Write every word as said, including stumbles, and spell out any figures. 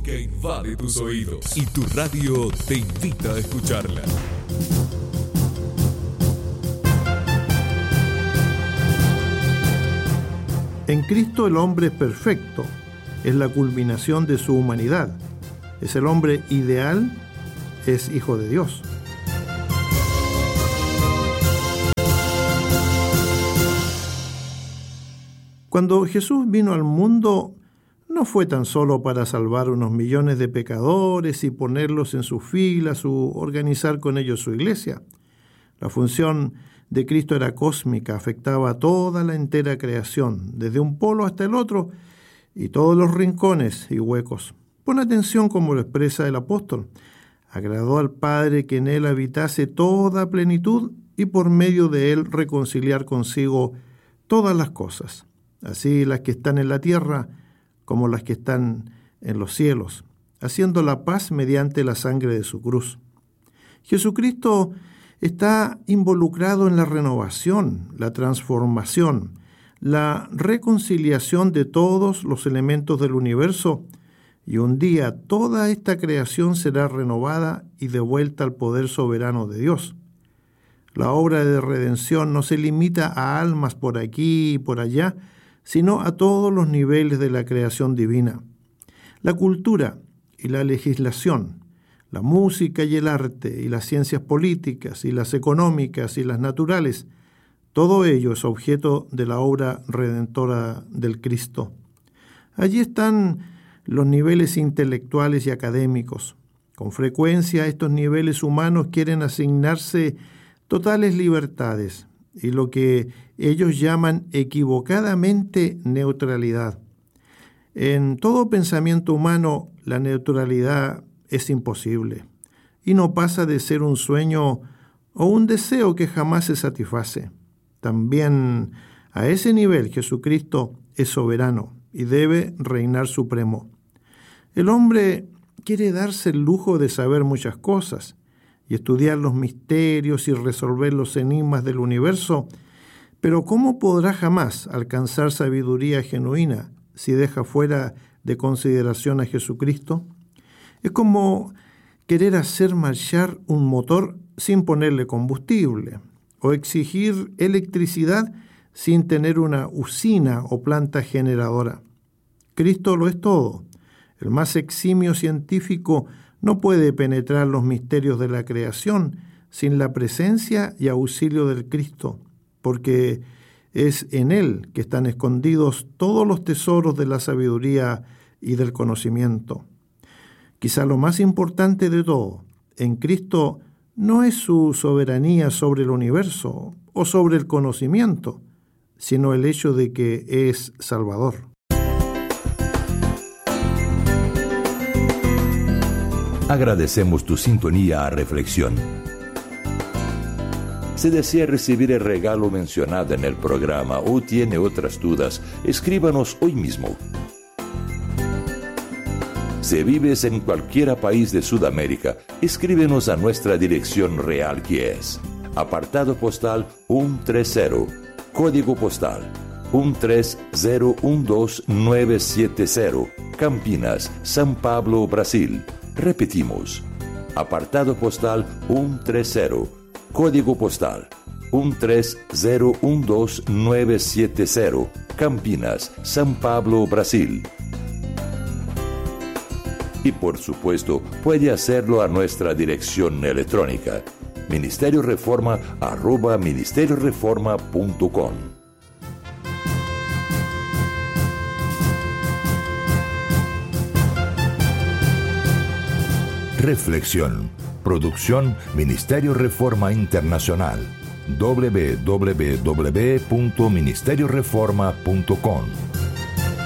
que invade tus oídos y tu radio te invita a escucharla. En Cristo el hombre es perfecto, es la culminación de su humanidad, es el hombre ideal, es hijo de Dios. Cuando Jesús vino al mundo, no fue tan solo para salvar unos millones de pecadores y ponerlos en sus filas o organizar con ellos su iglesia. La función de Cristo era cósmica, afectaba a toda la entera creación, desde un polo hasta el otro, y todos los rincones y huecos. Pon atención como lo expresa el apóstol. Agradó al Padre que en él habitase toda plenitud y por medio de él reconciliar consigo todas las cosas, así las que están en la tierra como las que están en los cielos, haciendo la paz mediante la sangre de su cruz. Jesucristo está involucrado en la renovación, la transformación, la reconciliación de todos los elementos del universo, y un día toda esta creación será renovada y devuelta al poder soberano de Dios. La obra de redención no se limita a almas por aquí y por allá, sino a todos los niveles de la creación divina. La cultura y la legislación, la música y el arte, y las ciencias políticas, y las económicas, y las naturales, todo ello es objeto de la obra redentora del Cristo. Allí están los niveles intelectuales y académicos. Con frecuencia estos niveles humanos quieren asignarse totales libertades, y lo que ellos llaman equivocadamente neutralidad. En todo pensamiento humano, la neutralidad es imposible, y no pasa de ser un sueño o un deseo que jamás se satisface. También a ese nivel Jesucristo es soberano y debe reinar supremo. El hombre quiere darse el lujo de saber muchas cosas y estudiar los misterios y resolver los enigmas del universo, pero ¿cómo podrá jamás alcanzar sabiduría genuina si deja fuera de consideración a Jesucristo? Es como querer hacer marchar un motor sin ponerle combustible, o exigir electricidad sin tener una usina o planta generadora. Cristo lo es todo. El más eximio científico no puede penetrar los misterios de la creación sin la presencia y auxilio del Cristo, porque es en Él que están escondidos todos los tesoros de la sabiduría y del conocimiento. Quizá lo más importante de todo, en Cristo no es su soberanía sobre el universo o sobre el conocimiento, sino el hecho de que es Salvador. Agradecemos tu sintonía a Reflexión. Si desea recibir el regalo mencionado en el programa o tiene otras dudas, escríbanos hoy mismo. Si vives en cualquier país de Sudamérica, escríbenos a nuestra dirección real, que es apartado postal ciento treinta, código postal uno tres cero uno dos nueve siete cero, Campinas, São Paulo, Brasil. Repetimos, apartado postal ciento treinta, código postal uno tres cero uno dos nueve siete cero, Campinas, São Paulo, Brasil. Y por supuesto, puede hacerlo a nuestra dirección electrónica, ministerio reforma arroba ministerio reforma punto com. Reflexión. Producción Ministerio Reforma Internacional. doble u doble u doble u punto ministerio reforma punto com